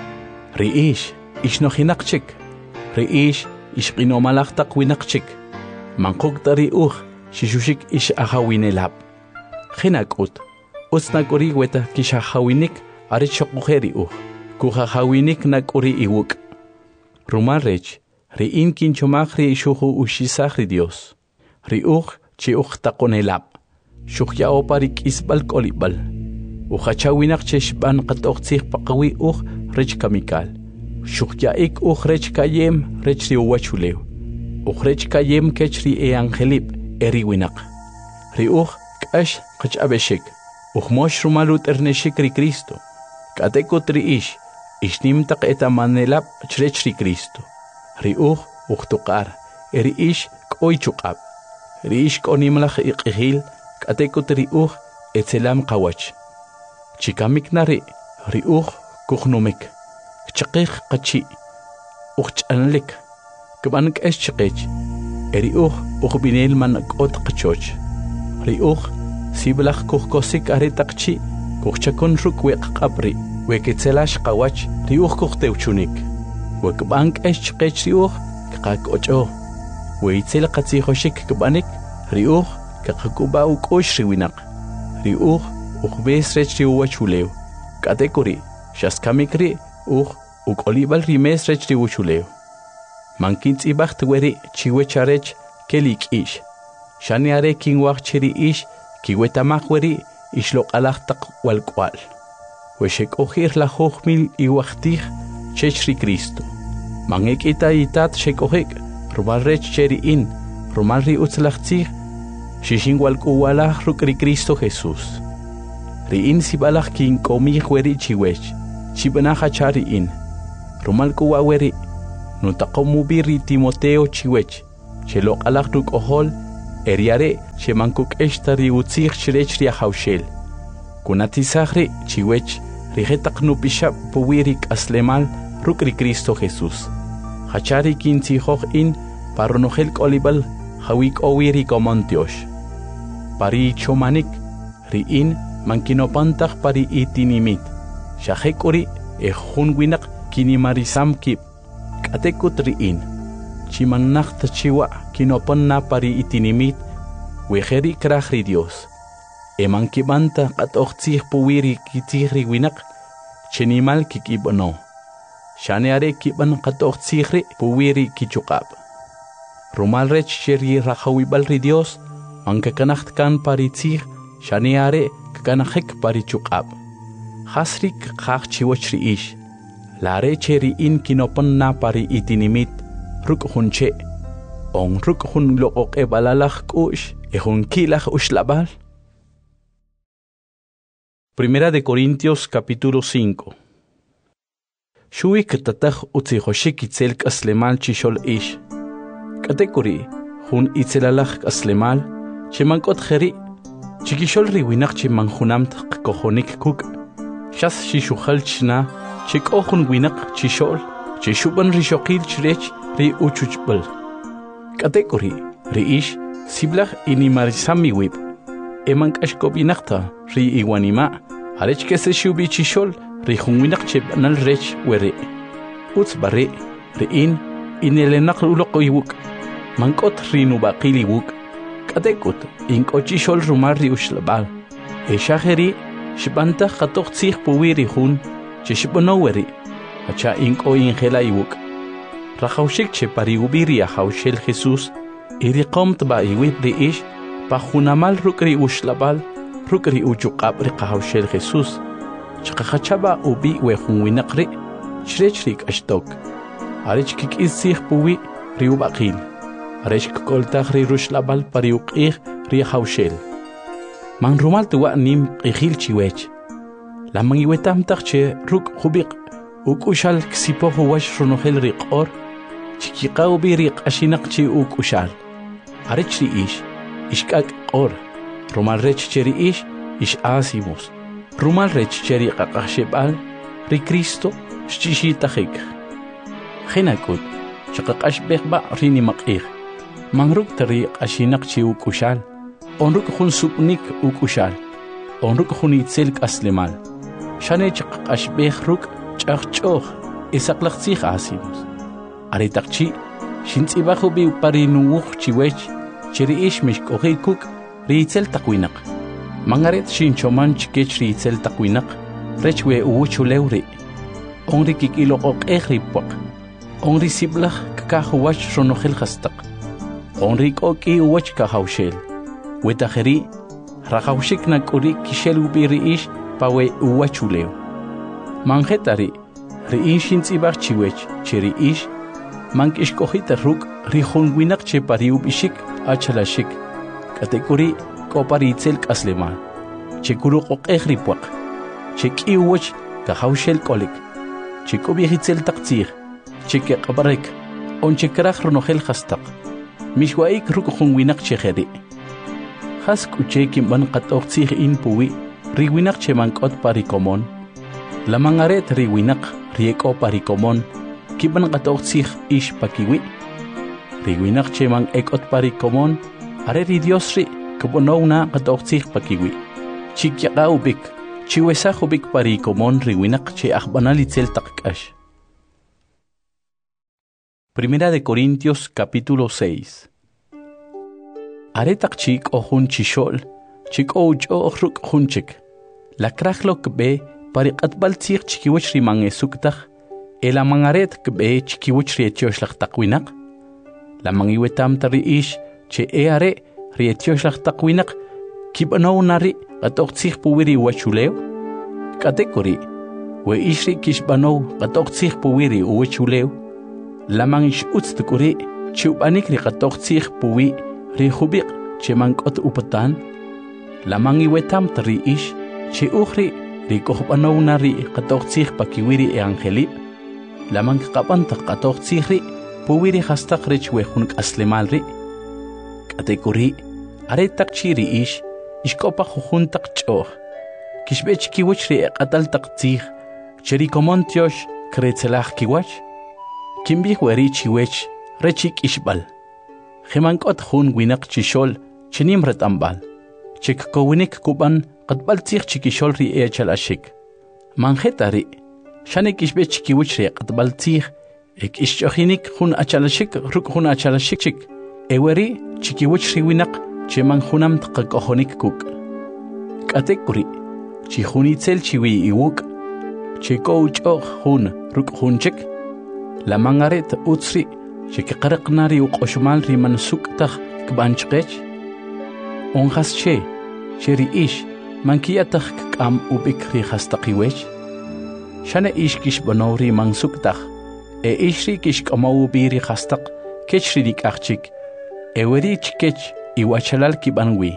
Riish, ish no hinakchik. Riish, ish qino malaktak winakchik. Mankuk tari uch, shishushik ish ahawinelab. Hinakut, usnakuri weta kishahawinik, arichokuheri uch. Kuhahawinik nakuri iwuk. Rumarech, riin kinchomachri ishuhu ushisahri Dios. Riuch, chi uch takonelab. Shukya oparik isbal kolibal. Uhachawinak cheshban qatoqtzih paqawi uj rech kamikal. Shukya ik uj rech kayem rech ri uwachuleu. Uj rech kayem kechri e angelip eri winak. Ri uj kash qach abeshik. Uj mosh rumalut erneshik ri Cristo. Katekot ri ish. Ishnim taq etamanelab chrech ri Cristo. Ri uj uj tuqar. Eri ish koy chuqab. Ri ish konimlach iqihil. Katekot riuch etzelam kawach. Chikamik nari riuch kuchnomik. Chakich kachi. Uch anlik. Kabanak es chakich. Eriuch uch binel man ot kachoch. Riuch siblach kuchkosik aretakchi. Kuchakon ruk wek kabri. Weketselash kawach riuch kuchteuchunik. Wekbank es chakich riuch kak ocho. Weitzel katsihoshik kabanik riuch. Kakakuba ukosh riwinak. Riuch, ukbes rech riuachuleu. Katekuri, shaskamikri, uch, ukolibal rimes rech riuachuleu. Mankins ibacht weri chiwecharech kelik ish. Shani are kingwach chiri ish, kiwetamak weri ishlok alachtak walkwal. Weshek ohir la hochmil iwachtich chechri Cristo. Mangek ita itat shekohek, rumal rech cheri in, rumal ri utzlachtzich, Shishinwal kuwalach rukri Cristo Jesús. Riin sibalach kin komi hueri chiwech. Chibanaja chari in. Rumal kuwaweri. Nutakomubiri Timoteo chiwech. Chelo alak ruk ohol, eriare chemankuk eshtari utzir chirech ria haushel. Kunatisahri chiwech rigetak nupishap puwirik aslemal rukri Cristo Jesús. Hachari kinti hoch in paronogel kolibal hawik owiri komontiosh. Pari chomanik riin mankinopantach pari itinimit. Shahekuri e hunwinak kinimarisam kip. Katekut riin. Chimanak tachiwa kinoponna pari itinimit. Wejeri krahri Dios. Emankibanta katochtih puwiri kitihri winak. Chenimal kikibono. Shaneare kiban katochtihri puwiri kichukab. Rumalrech cheri rahawibal ri Dios. Mankakanacht kan paritih. Shaneare kakanahek parichukab. Hasrik kach chiwachri ish. Lare cheri in kinoponna pari itinimit. Ruk hunche. On ruk hun look e balalach kush. E hun kilach ushlabal. Primera de Corintios capítulo cinco. Shui ktatach utzihoshik itzel kaslemal chishol ish. Katekuri hun itzelalach kaslemal chemankot kheri chikishol riwinach chimanhunamt kohonik kuk. Shas shishukhal chna chikohun winak chishol chishuban rishokil chrech ri uchuchbal. Katekuri ri ish siblach inimarisami wib. Emank ashkobinakta ri iwanima arech kese shubi chishol ri hunwinak chebanal rech were uts bare ri in inelenak uloko iwuk mankot ri nubaqili wuk katekut inko chishol rumar ri ushlabal e shaheri shibanta khatok tsih puwiri hun chishbono weri acha inko ingela iwuk rahaushik che pari ubiri haushel Jesus iri qomt ba iwib ri ish Pajunamal rukri ushlabal, rukri uchukab riqahawshel Jesus. Chakachaba ubi wehunwinakri, shrechrik ashtok. Arich kik isih puwi riubakil. Arich koltach ri rushlabal pariukih riahawshel. Man rumal tuwa nim ihil chiwech. Lamang iwetam takche ruk hubik. Ukushal ksipohu wash runohel riqor. Chikika ubi riq ashinakchi ukushal. Arich ri ish. Ishkak or, rumal rech cheri ish, ish asimos. Rumal rech cheri kakashebal, ri Cristo, shchishitahik. Henakut, chakakash bekba rini makir. Mangruk tari ashinak chi ukushal. Onruk hun supnik ukushal. Onruk hun itzelk aslemal. Shane chakakash bekruk chakchoh, isaklaktsih asimos. Aritakchi, shintsibahu bi parinuuch chiwech. Cheri ish mish kohei kuk riitzel takwinak. Mangaret shinchoman chikech riitzel takwinak. Rechwe uwuchuleuri. Onri kikilo ok ehripwak. Onri siblach kakahuwach ronohel hastak. Onri koki uwach kahaushel. Wetaheri rahaushik nakuri kishel ubiri ish pawe uwachuleu. Mangetari ri ishin tzibach chiwech cheri ish. Mank ish kohita ruk rihonwinak che pariubishik. Achalashik, katekuri koparitzel kasleman. Chekuru ok ehripwak. Chek iwach kahaushel kolik. Cheko viejitzel taktsir. Cheke kabarek. On chekrach ronohel hastak. Mishwaik rukun winak cheheri. Has kuchekim ban katoksir in puwi. Riwinak chemankot parikomon. Lamangaret riwinak rieko parikomon. Kiban katoksir ish pakiwi. Riwinak chemang ekot parikomon, are ri Dios ri, kubonaw na katoksih pakiwi. Chikyaka ubik, chiwesa ubik parikomon riwinak che akbanalitzel takkash. Primera de Corintios capítulo seis. Are takchik o hun chishol, chik o ucho ruk hunchik. La krachlok be parikatbal tsik chikiwach rimang esuktak, ela mangaret kbe chikiwach rietyosh takwinak. La mangiwetam tari ish che eare rietyosh lach takwinak kibanaw nari katoksih puwiri wachuleo. Katekori we ishri kishbanaw katoksih puwiri wachuleo. La mangish utstukuri chubanik ri katoksih puwi ri hubik che mankot upatan. La mangiwetam tari ish che ukhri ri kohbanaw nari katoksih pakiwiri e angeli. La mangkapanta katoksih ri puwiri hastaq rech wejun k'aslemal ri. K'atekuri, are tak chiri ish, ishkopa jujun tak ch'oj. Kishbech kiwach ri eqatal tak tzij, cheri komontiosh kretzelaj kiwach. Kimbih weri chiwech, rechik ishbal. Jimankot jun winak chishol, chenim retambal. Chik kowinik kuban, qatbal tzij chikishol ri echal ashik. Manjeta ri, shanik ishbech kiwach ri qatbal tzij, ek ishchohinik jun achalashik ruk jun achalashik chik. Eweri chikiwach ri winak, cheman junam tqakohonik kuk. Katekuri, chi junitzel chiwi iwuk, chiko uchog jun ruk jun chik. La mangaret utsri, chikiqaraqnari uqoshmal ri mansuktaj kbanchqech. Onjas che, cheri ish, mankiyataj k'am ubik ri hastaqiwech. Shane ish kish banori mansuktaj, e ishri kish k'amawu biri hastaq, kechri dik achchik, eweri chikech iwachalal kibanwi.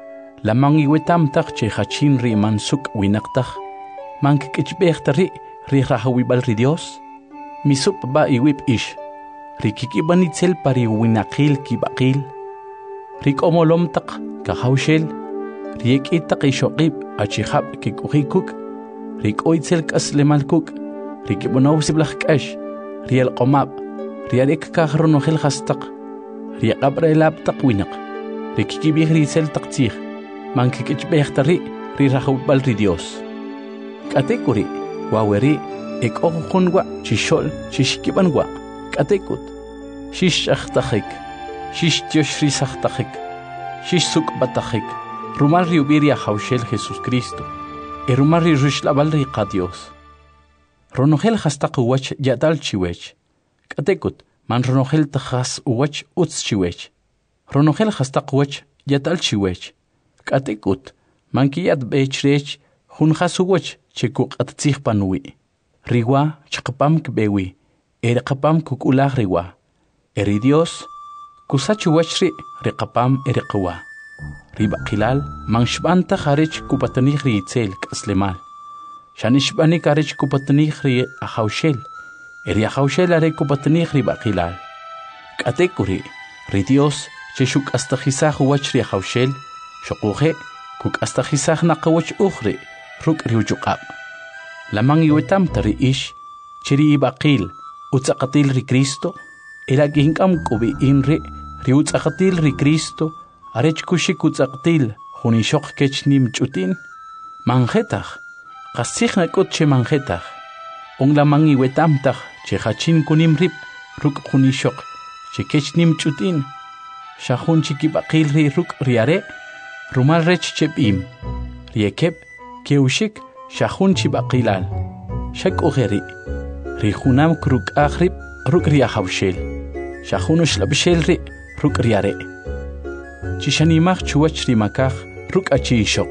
La mangiwetamtaj che hachin ri mansuk winaqtaj, mankikechbejtari ri rahawibal ri Dios. Misup ba iwip ish, ri kikibanitzel pari winaqil kibaqil, ri komolomtaq kahawshel, ri ekitaq ishoqib achihab kikuhikuk, ri koitzel kaslemalkuk, ri kibunawsiblaj kash, ri alqomab, ri alek kahronojel hastaq, ri qabrelabtaq winaq, ri kikibih ri sel taqtzij, man kikechbejtari ri rahawibal ri Dios. Katekuri, waweri, ek okhunwa chishol chishkibanwa katekut shish akhtakhik shish tioshri sakhtakhik shish sukbatakhik rumal riubiria haushel Jesus Cristo e rumal rishlabal riqa Dios ronogel hastaq uwach yadal chiwech katekut man ronogel takhas uwach uts chiwech ronogel hastaq uwach yadal chiwech katekut man kiyat bechrech hun khasuwach chikuq attzig panwi Riwa chqapam kbewi, eri qapam kukulah riwa. Eri Dios, kusachu wachri riqapam eri qawa. Riba qilal, manshbanta kharich kupatanih ri itzel kaslemal. Shanishbani karich kupatanih ri ahawshel. Eri ahawshel are kupatanih riba qilal. Katekuri, ri Dios, cheshuk astajisah wachri ahawshel, shokuhe, kuk astajisah naqawach ukhri, ruk riujuqab. Lamang iwetam tari ish, chiri ibaqil, utsaqatil ri Cristo, ela ginkam kubi inri, ri utsaqatil ri Cristo, arech kushik utsaqatil, junishok kech nim chutin, manjetaj, qasij nakot che manjetaj, on lamang iwetam taj, che hachin kunim rip, ruk junishok, che kech nim chutin, shahun chikibaqil ri ruk riare, rumal rech chepim, riekep, keushik, Shahun chibaqilal, shak ugeri, rihunam kruk akhrib, ruk riahawshel, shahun shlabshel ri, ruk riare. Chishanimach chuach rimakach, ruk achi shok.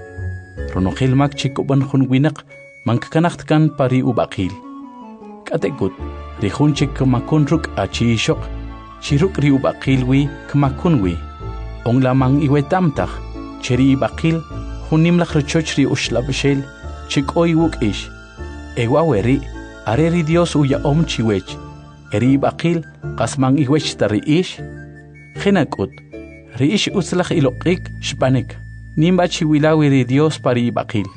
Ronogel mak chikuban hun winak, mankanacht kan pari ubaqil. Katekut, rihun chikumakun ruk achi shok, chiruk ri ubaqil wi, kmakun wi. Ong lamang iwetamtach, cheri ibaqil, hunim lach rechoch ri ushlabshel, Chik oy wuk ish, ewa weri, areri Dios uya om chiwech, eri bakil, kasmang iwech tari ish, Jinakut, ri ish utzlach ilokik, shpanik, nimba chiwilawi ri Dios pari bakil.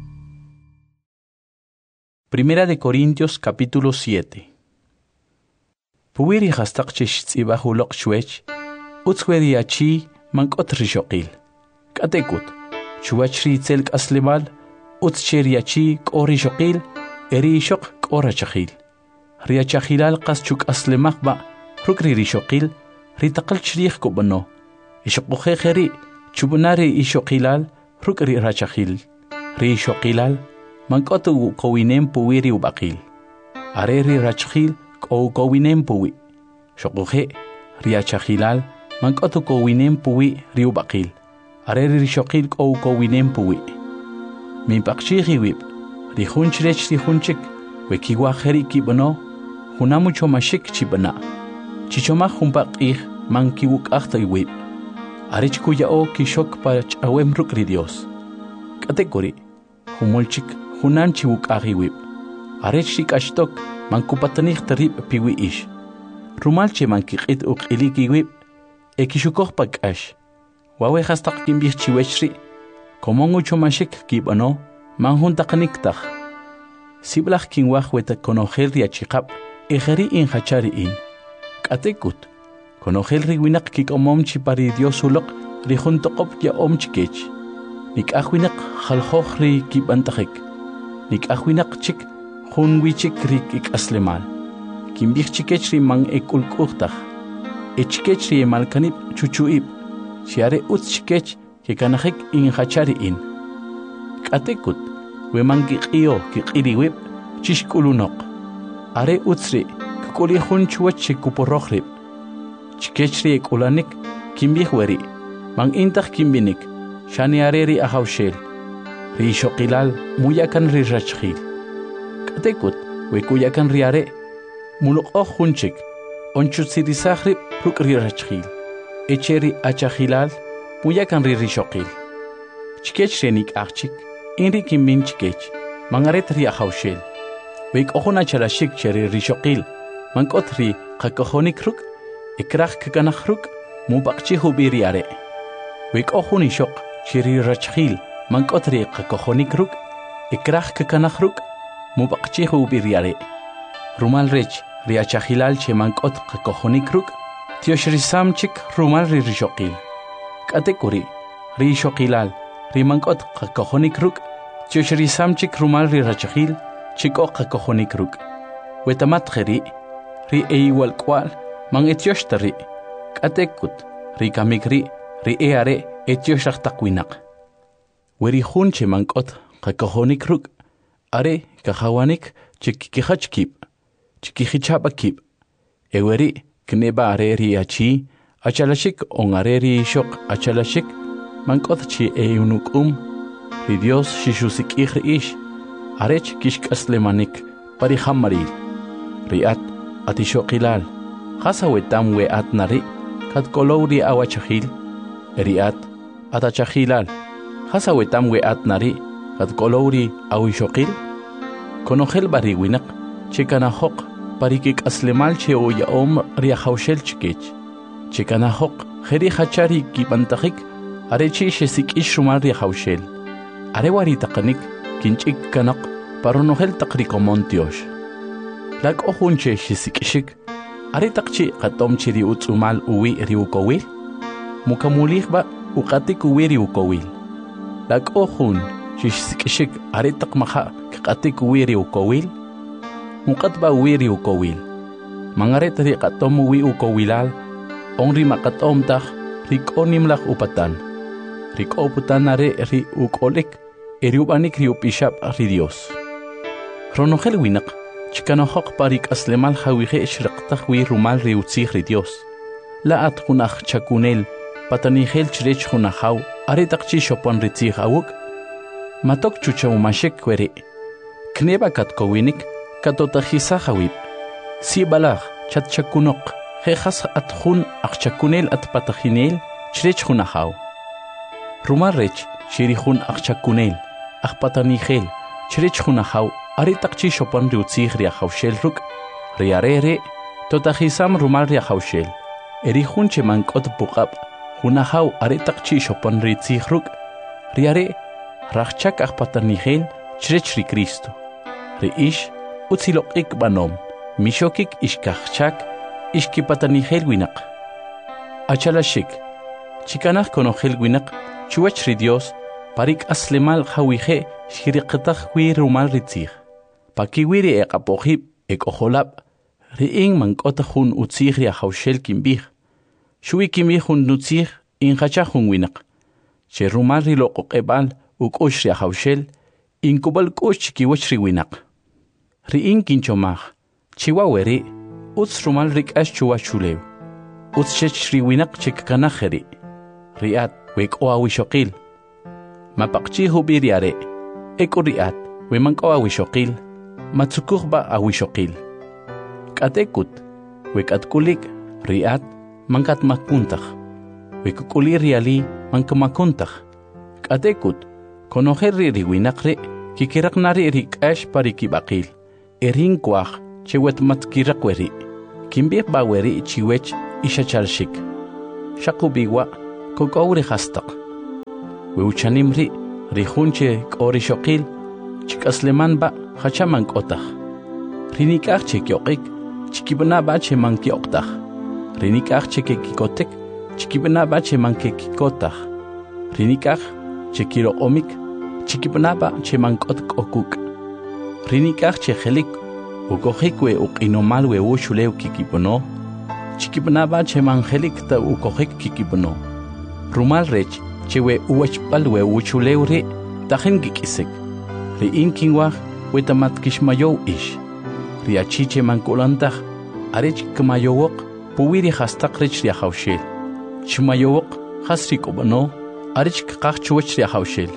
Primera de Corintios capítulo siete. Puwiri hastak chish tzibahulok shwech, utzweri achi mankot rishokil. Katekut, chuach ri tzelk aslemal, Utscheriachi k'ori shoqil, eri shoq k'ora chachil. Ria chachilal qas chuk aslemakba, rukri rishoqil, ritaqal chrih kubano. Ishoqoje jeri, chubunari ishoqilal, rukri rachachil. Ri shoqilal, mankotu kowinem puwiri ubaqil. Areri rachachil, kow kowinem puwi. Shoqoje, ria chachilal, mankotu kowinem puwi riubaqil. Areri rishoqil kow kowinem puwi. Mi pakchihi wip, rihunchirech rihunchik, wekiwa heri kibano, hunamucho mashik chibana. Chichoma humpak ih, man kiwuk achta wip. Arich kuya o kishok pach awem rukri Dios. Katekori, humulchik, hunan chiwuk ahi wip. Arich shik ashtok, man kupatanich tarip piwi ish. rumal che mankiqit uq'iliki wib ekishukoq pakash wawe hastaq kimbih chiwechri komongu chomashik kibano manjun taqniktaj siblaj kinwaj weta konojel riachiqab ejeri in hachari in k'atekut konojel riwinaq kikomomchi pari Dios uloq rijuntoqop ya omchikech nik'ajwinaq jaljoj ri kibantajik nik'ajwinaq chik junwichik ri kik'aslemal kimbih chikech ri man ekulk'ujtaj echikech ri malkanib chuchuib chiare utz chikech kikanajik in hachari in k'atekut weman kiq'iyo kiq'iriwib chixk'ulunoq are utzri kik'ulijun chuwach chikuporrojrib chikech ri ek'ulanik kimbih weri man intaj kimbinik shani are ri ajawxel ri xoqilal muyakan ri rachjil k'atekut we kuyakan ri are muluq'oj junchik onchutzirisajrib ruk' ri rachjil echeri achajilal muyakan ri ri xoqil chikech ri nik'ajchik inri kimbin chikech mangaret ri ajawxel we k'ojun achalashik cheri ri xoqil mank'ot ri qakojonik ruk' ikraj kikanaj ruk' mubaqchi hubi ri are we k'ojun ixoq cheri rachjil mank'ot ri qakojonik ruk' ikraj kikanaj ruk' mubaqchi hubi ri are rumal rech ri achajilal che mank'ot qakojonik ruk' tioshrisam chik rumal ri rixoqil k'atekuri ri xoqilal ri mank'ot qakojonik ruk' tioshrisam chik rumal ri rachjil chik'o qakojonik ruk' wetamat jeri ri eiwal k'wal man etioxtari k'atekut ri kamikri ri e are etioxraj taqwinaq weri jun che mank'ot qakojonik ruk' are kajawanik chikikijach kib chikijichaba kib eweri kneba are ri achi achalashik on are ri xoq achalashik mank'ot chi eunuk'um ri Dios xixusik'ij ri ix arech kixk'aslemanik pari jamaril riat atixoqilal jasa wetam we at nari katkolow ri awachajil riat atachajilal jasa wetam we at nari katkolow ri awishoqil konojel bari winaq chikanajoq pari kik'aslemal che oyaom ri ajawxel chikech chikanajoq jeri hachari kibantajik arechi xesik'ix rumal ri ajawxel are wari taqanik kinch'ik kanaq paronojel taq ri komon tiox lak'ojun che xesik'ixik are taqchi qatomchi ri utz'umal uwi ri ukowil mukamulijba uqatik uwi ri ukowil lak'ojun xesik'ixik are taq maja kaqatik uwi ri ukowil muqatba uwi ri ukowil mangaret ri qatom uwi ukowilal onri maqatomtaj ri k'onimlaj upatan ri k'oputan are ri uk'olik eri ubanik ri upixab ri Dios ronojel winaq chikanojoq pari k'aslemal jawije xriqtaj wi rumal ri utzij ri Dios la'at junaj chakunel patanijel chirech junajaw are taqchi xopon ri tzij awuk matok chuchawmashik weri kneba katkowinik katotajisaj awib sibalaj chatchakunoq jejas atjun aqchakunel atpatajinel chirech junajaw rumal rech shirijun aqchakunel aqpatanijel chirech junajaw are taqchi xopon ri utzij ri ajawxel ruk' ri are re totajisam rumal ri ajawxel eri jun che mank'ot puqab junajaw are taqchi xopon ri tzij ruk' ri are rajchak aqpatanijel chirech ri Cristo ri ix utziloq'ik b'anom mixokik ixkajchak ixkipatanijel winaq achalashik chikanaj konojel winaq chuwach ri Dios parik aslemal jawije xiriqtaj wi rumal ri tzij pakiwi ri eqapojib ek'ojolab ri in mank'ot jun utzij ri ajawxel kimbij xuwi kimbij jun utzij injachaj jun winaq che rumal ri loq'oq'eb'al uk'ux ri ajawxel inkub'al k'ux chikiwach ri winaq ri in kinchomaj chiwa weri utz rumal ri k'ax chuwach chulew utz chech ri winaq chikkanaj jeri riat we k'o awixoqil mapaqchi hubi ri are ek'u riat we mank'o awixoqil matzukujba awixoqil k'atekut we k'atkulik riat mankatmakuntaj we kuk'uli riali mankamakuntaj k'atekut konojel ri ri winaq ri kikiraqnari ri k'ax pari kib'aqil erin kuaj che wetmatkiraq weri Kimbih baweri chiwech ishachalshik. Shakubiwa kokowri hastaq. Weuchanimri rihunche kori shokil chikasleman ba hachaman kotah. Rinikach chekyoqik chikibna ba cheman kyoqtah. Rinikach chekikotek chikibna ba cheman kikotah. Rinikach chekiro omik chikibna ba cheman kot okuk. Rinikach chehelik ukojikwe ukinomalwe ushuleu kikipono. Chikibnaba chemangelik ta ukojik kikipono. Rumal rech chewe uachpalwe uchuleuri tajen kikisek. Ri inkinwaj wetamat kishmayow ish. Ri achiche mankulantaj arech kmayowok puwiri hastaq rech riahawshel. Chmayowok hasri kobono arech kaqaj chuwech riahawshel.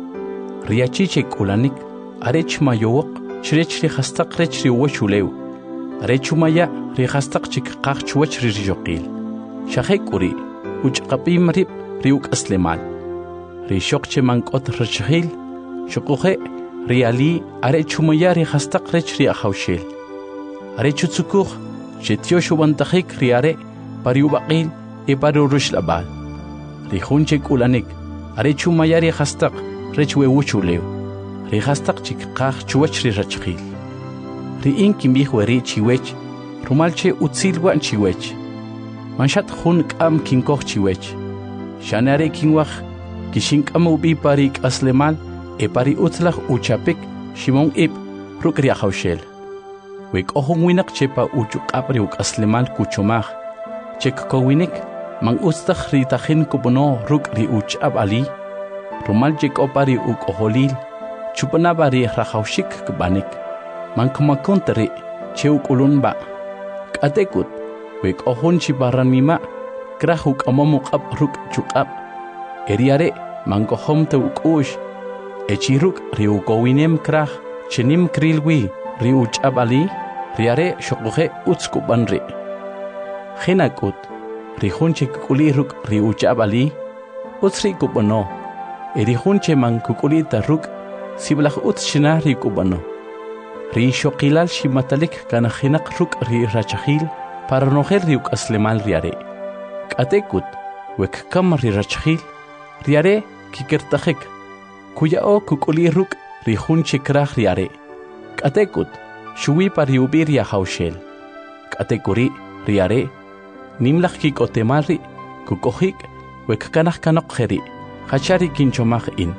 Ri achiche kulanik arech mayowok chrech ri hastaq rech ri uachuleu. Rechumaya ri hastaq chik qaq chuwach ri rijoqil. Shahekuri uch qapim rib ri uk aslemal. Ri shokche mankot rachhil shokuhe ri ali are chumaya ri hastaq rech ri ahawshel. Are chutsukuh chetyo shubantajik ri are pari ubaqil e pari urushlabal. Ri hunche kulanik are chumaya ri hastaq rech we uchuleu. Ri hastaq chik qaq chuwach ri rachhil. Ri inkim bihweri chiwech, rumalche utsilwan chiwech. Manshat hun kam kinkoch chiwech. Shanare kinwach, kishink amubi parik aslemal, e pari utlach uchapik, shimon ip, rukria haushel. Wek ohun winak chepa uchuk apri uk aslemal kuchomach. Chek kowinik, mang ustach ritahin kubono ruk ri uchab ali. Rumal jek opari uk oholil, chupanabari rahaushik kbanik. Mankumakonteri cheuk ulunba. Katekut, wek ohun chibaran mima, krahuk amamuk ab ruk chukab. Eriare, mankohom te ukush. Echiruk riu gowinem krah, chenim krilwi, riu chabali, riare shokuhe utskubanri. Hinakut, rihunche kukuliruk riu chabali, utsri kubano. Erihunche man kukulita ruk, siblach utshina ri kubano. Ri shokilal shimatalik kana hinak ruk ri rachahil para noher riuk aslemal riare. Katekut, wek kam ri rachahil, riare kikertajek, kuya o kukuli ruk ri hunche krah riare. Katekut, shui pari ubiria haushel. Katekuri, riare, nimlach kikotemari, kukohik, wek kanach kanok heri, hachari kinchomach in.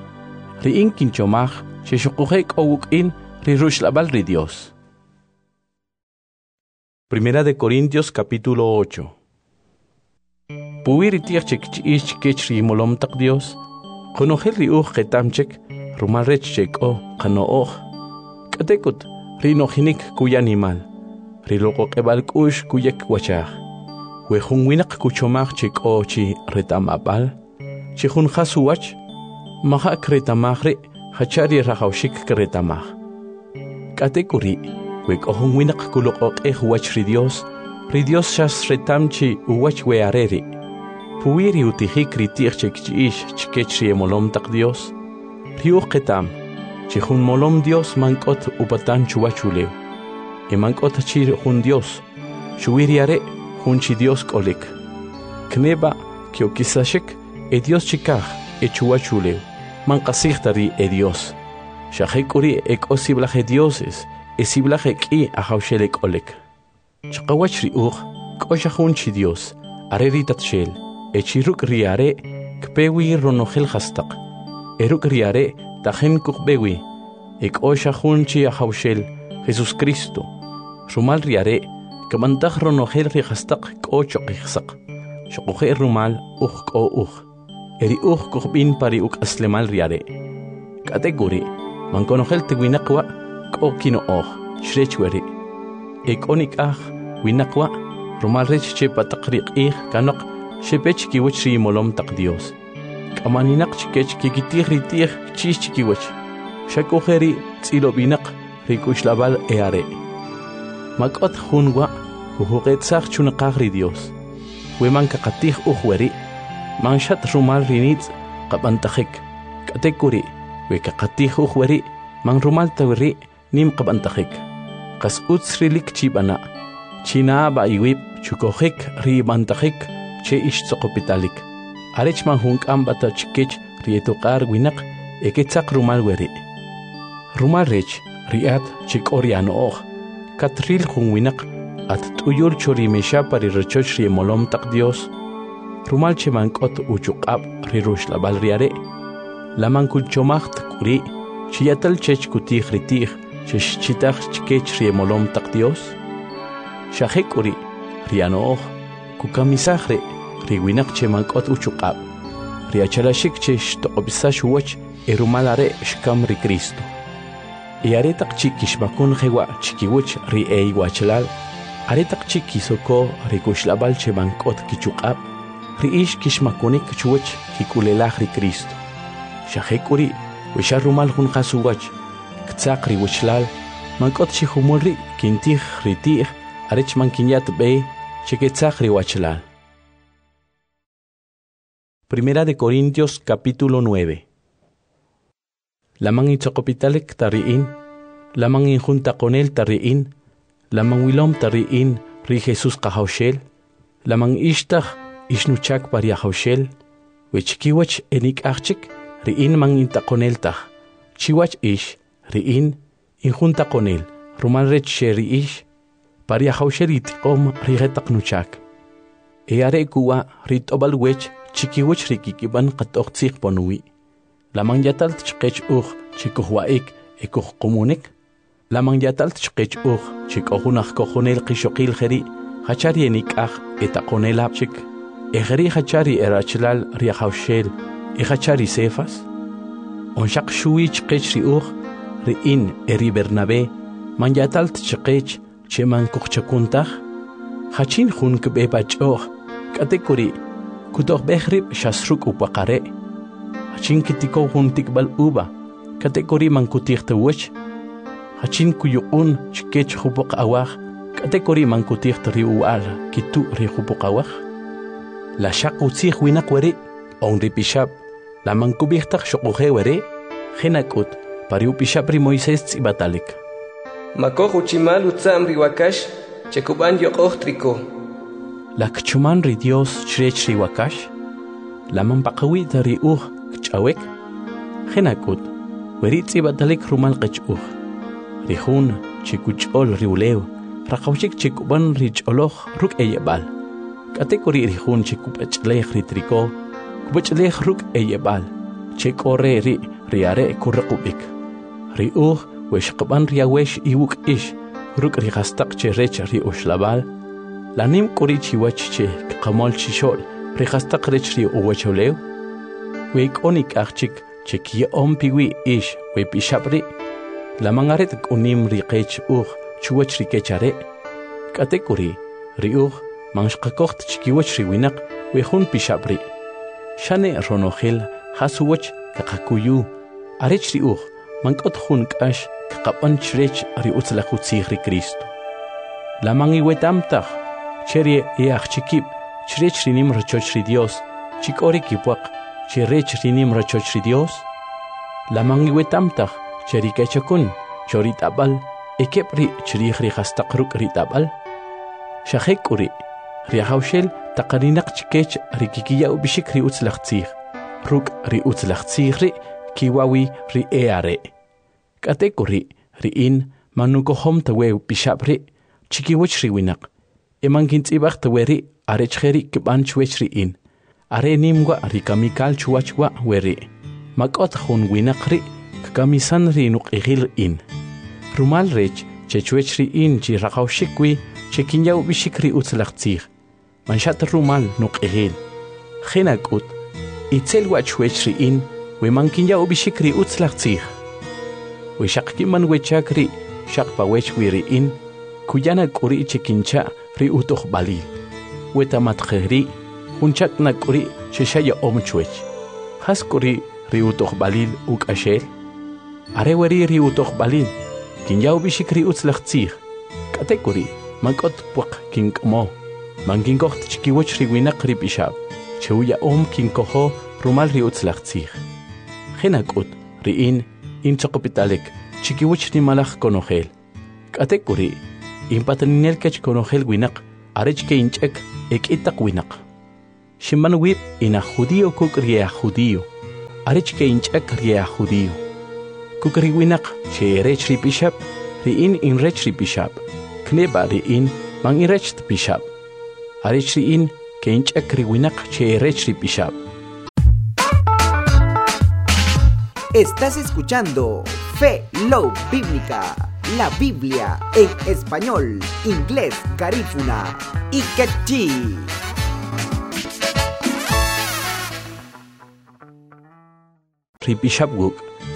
Ri in kinchomach, sheshokuhek owuk in, Rirushlabal ri Dios. Primera de Corintios capítulo ocho. Puwiri tiachek chiich kechri molom tak Dios. Konojel ri uj ketamchek rumal rechchek o kano oj. Katekut ri nojinik kuya animal. Ri loko kebal kush kuyek wachaj. Wejun winak kuchomach chek o chi retamabal. Chihun hasuwach. Mahak retamajre hachari rajaushik kretamaj. Katekuri, wek ohun winak kulok eh wach ri Dios, ri Dios shas retamchi uwach we areri. Puwiri utihik ri tichek chiish chikechri molom tak Dios. Riuch ketam, chihun molom Dios mankot upatan chuachuleu. E mankot chir hun Dios, shuwiri are hun chi Dios kolik. Kneba kiokisashek e Dios chikaj e chuachuleu, mankasichtari e Dios. Shahekuri ek osiblaje dioses, esiblaje ki a haushelek olek. Chakawachri ur, koshahunchi Dios, areritat shel, echiruk riare, kpewi ronogel hastak. Eruk riare, tajen kukbewi, ek oshahunchi a haushel, Jesus Cristo. Rumal riare, kamantaj ronogel rihastak kochok ihsak. Shakuhe rumal uj ko uj. Eri uj kukbin pari uk aslemal riare. Kategori. Man konogel te winakwa ko kino oh shrechweri ek onik ah winakwa rumal rech che pataqriq ih kanok shepech ki wachri molom tak Dios kamaninak chikech ki kitih ritih chich ki wach shakogeri tsilo binak rikushlabal eare makot hunwa huhuqet sag chunaqagri Dios weman kaqatih uhweri man shat rumal rinit qabantajik katekuri weka qatih ukhwari man rumal tawri nim qabantajik qas utsrilik chibana china ba iwip chukojik ri bantajik che ish tsoqopitalik arech man hunk ambata chikech rietuqar winak eketzaq rumal weri rumal rech riat chik oriano katril hun winak at tuyul chorimesha pari rechoch ri molom taq Dios rumal chemankot uchuqab ri rushla balriare laman kulchomacht kuri chiyatal chech kutih ritih chesh chitach chikech ri molom taq Dios shahekuri riano kukamisahre ri winak chemankot uchuqab ri achalashik chesh toqbisash woch erumalare shkam ri Cristo y aretaq chikishmakun jewa chikiwuch ri ei wachlal aretaq chikisoko ri kushlabal chemankot kichuqab ri ish kishmakunik chuwach kikulelaj ri Cristo shahekuri wisharumal hun qasuwach ktzaq ri wachlal mankot chihumul ri kintij ri tij arech mankinyat be chiketzaq ri wachlal. Primera de Corintios capítulo nueve. Lamang itzokopitalik tariin, lamang injunta con él tariin, lamang wilom tariin ri Jesús kahaushel, lamang ishtach ishnuchak paria haushel, wechikiwach enik achik riin mang inta con él tach, chiwach ish riin injunta con él, rumal rech sheri ish, paria haushel itikom rigetak nuchak. E are kuwa rit obal wech chikiwach rikikiban qatoqtsik ponui. Lamang yatal tchqech uj chikuhwaik ekuj komunik. Lamang yatal tchqech uj chikohunaj kohonel qishoqil jeri hachari enikaj etakonel apchik. Ejeri hachari erachlal riahaushel e hachari sefas. Onshaq shui chqech ri uj riin eri Bernabé man yatal tchqech cheman kuchchakuntaj. Hachin hun kbe bachoj katekuri kutoh behrib shasruk upaqare. Hachin kitiko hun tikbal uba katekori man kutirte wech hachin kuyuqun chkech hupoq awaj katekori man kutirte riual kitu ri hupoq awaj la shaq utzih winak weri on ripishab la man kubihtaj shoquje weri khinakut pariu pishab ri Moisés tsibatalik makoj uchimal utzam ri wakash chekuban yoqoj triko la kchuman ri Dios chrech ri wakash la man paqawi ri uj kchawek khinakut weri tsibatalik rumal qechuj rihun chikuchol riuleu raqawchik chikuban richoloj ruk eyebal katekori rihun chikupachlej ri triko kupachlej ruk eyebal chekore ri riare kurqubik ri uj weshqban riawesh iwuk ish ruk ri qastaq cherech ri ushlabal lanim kori chiwach che qamol chishol ri qastaq rech ri uwacholeu Wek onik achik chekia ompiwi ish we pishabri la mangaret unim riqech uj chuwach rikechare katekuri ri uj manshqakoht chikiwach riwinak we hun pishabri shane ronojel hasuwach kaqakuyu arech ri uj mankot hun kash kaqapan chrech ri utzlaqutzig ri Cristo la mangi wetamtaj cherie e achikib chrech rinim rochoch ri Dios chikori kipwaq Chirech rinim rachoch ri Dios la mangiwetamtaj cherikechakun choritabal ekepri chirij ri qastaq ruk ritabal shahekuri riahaushel taqarinaq chikech rikikiya ubishik ri utzlaqtzig ruk ri utzlaqtzig ri kiwawi ri eare katekuri riin manukohom tawe pishabri chikiwach ri winaq emankintzibaq taweri arechjeri kibanchwech riin are nimwa rikamikal chuachwa weri makot hun winaqri kamisan ri nuqihil in rumal rech chechwech ri in chi raqawshikwi chekinyaw bishikri utzlaqtzig manshat rumal nuqihil khinakut itzel wachwech ri in we mankinyaw bishikri utzlaqtzig we shaqkiman wechakri shaqpa wech wi in kuyana kuri chekincha ri utuq balil we tamatkhri Unchak na kuri sheshaya omchwech. Has kuri riutoch balil uk ashel. Are weri riutoch balil. Kin yaw bishik riutzlaqtzig. Kate kuri mankot puak kin kamo. Mankin kocht chikiwach riwinak ribishab. Chewya om kin koho rumal riutzlaqtzig. Khinakut riin in chokopitalik chikiwach rimalach konojel. Kate kuri Impataniniel kech konogel winak, arech ke inchek ek itak winak. Shiman wip ina judío kuk ria judío, arech ke inchek ria judío. Kukri winak che rech ri bishap, ri in in rech ri bishap, kneba ri in mang in rech bishap. Arech ri in ke inchek ri winak che rech ri bishap. Estás escuchando Fe Low Bíblica, la Biblia en español, inglés, garífuna y quechí. Ri bishap guk